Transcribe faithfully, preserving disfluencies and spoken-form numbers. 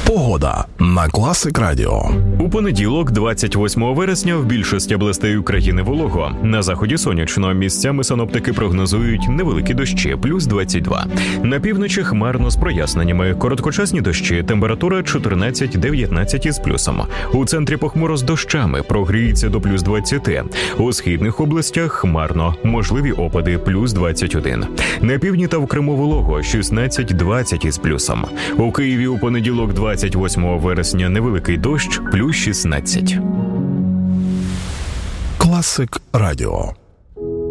Погода на Класик Радіо. У понеділок, двадцять восьмого вересня, в більшості областей України волого. На заході сонячно. Місцями синоптики прогнозують невеликі дощі, плюс двадцять два. На півночі хмарно з проясненнями. Короткочасні дощі, температура чотирнадцять-дев'ятнадцять із плюсом. У центрі похмуро з дощами, прогріється до плюс двадцять. У східних областях хмарно, можливі опади, плюс двадцять один. На півдні та в Криму волого, шістнадцять-двадцять із плюсом. У Києві у понеділок, двадцять восьмого вересня, невеликий дощ, плюс шістнадцять. Класик Радіо.